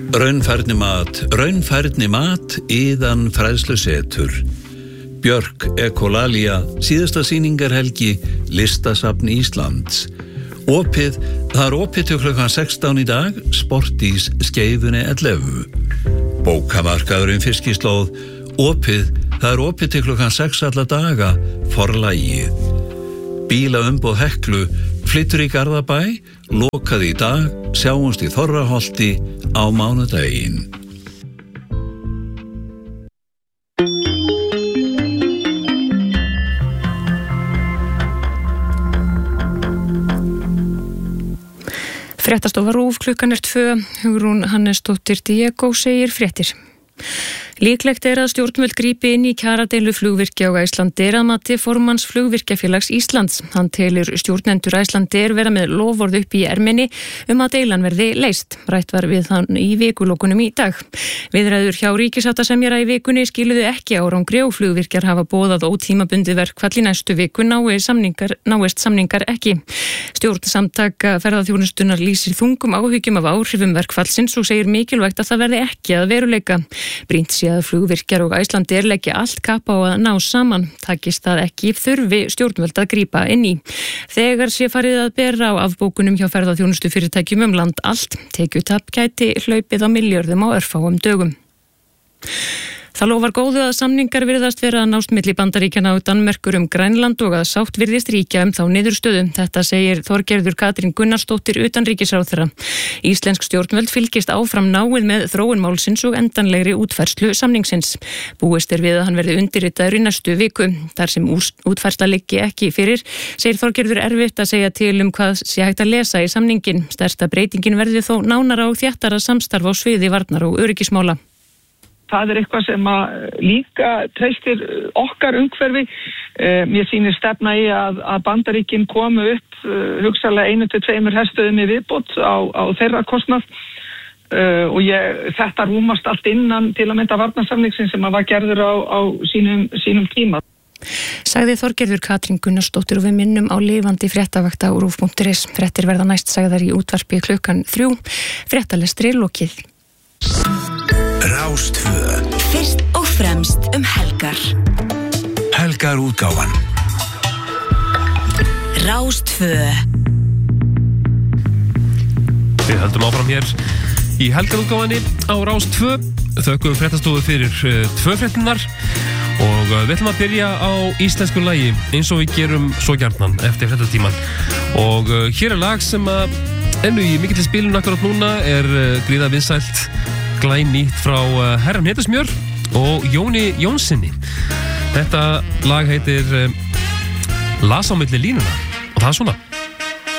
Raunfærni mat, Iðan fræðslusetur. Björk Ekolalia, síðasta sýningarhelgi, Listasafn Íslands. Það er opið til klukkan 16 í dag, Sportís Skeifunni 11. Bókamarkaðurinn Fiskislóð, það er opið til klukkan 6 alla daga, Forlagið. Bílaumboð Heklu, flytur í Garðabæ, lokað í dag, sjáumst í Þorraholti á mánudaginn. Fréttastofa RÚV, klukkan 2, Hugrún Hannesdóttir Diego segir fréttir. Líklegt er að stjórnvöld grípi inn í kjaradeilu flugvirkja á Icelandair að mati formanns Flugvirkjafélags Íslands. Hann telur stjórnendur Icelandair vera með loforð upp í erminni að deilan verði leyst. Rætt var við hann í vikulokunum í dag. Viðræður hjá ríkissáttasemjara í vikunni skiluðu ekki árangri og flugvirkjar hafa boðað ótímabundið verkfall í næstu viku náist samningar ekki. Stjórn Samtaka ferðaþjónustunnar lýsir þungum áhyggjum af áhrifum verkfallsins og segir mikilvægt að það verði ekki að veruleika. Brýnt sé að flugvirkjar og Icelandair leggja allt kapp á að ná saman. Takist það ekki þurfi stjórnvöld að grípa inn í. Þegar sé farið að bera á afbókunum hjá ferðaþjónustu fyrirtækjum land allt, tekjutap gæti hlaupið á milljörðum á örfáum dögum. Það lofar góðu að samningar virðast vera að nást milli Bandaríkjanna og Danmerkur Grænland og að sátt virðist ríkja þá niðurstöðu. Þetta segir Þorgerður Katrín Gunnarsdóttir utanríkisráðherra. Íslensk stjórnvöld fylgist áfram náið með þróun málsins og endanlegri útfærslu samningsins. Búist er við að hann verði undirritaður í næstu viku. Þar sem útfærsla liggi ekki fyrir, segir Þorgerður erfitt að segja til hvað sé hægt að lesa í samningin. Stærsta breytingin verði þó nánara og þéttara samstarf á sviði varnar og öryggismála. Það er eitthvað sem líka treystir okkar umhverfi. Mér sýnir stefna í að Bandaríkin komu upp hugsanlega 1-2 herstöðum í viðbót á þeirra kostnað og þetta rúmast allt innan til að mynda varnarsamningsins sem var gerður á sínum tíma. Sagði Þorgerður Katrín Gunnarsdóttir og við minnum á lifandi fréttavakta á RÚV.is. Fréttir verða næst sagðar í útvarpi klukkan 3. Fréttalestri lokið. Rás 2. Fyrst og fremst helgar. Helgar útgáfan. Rás 2. Við höldum áfram hér í helgar útgáfanni á Rás 2. Þökkum fréttastofu fyrir 2 fréttinnar og við ætlum að byrja á íslensku lagi eins og við gerum svo gjarnan eftir fréttatíman. Og hér er lag sem ennu í mikilli spilun akkurat núna gríða vinsælt glænýtt frá Herran Hetasmjör og Jóni Jónssoni. Þetta lag heitir Las á milli línuna og það er svona.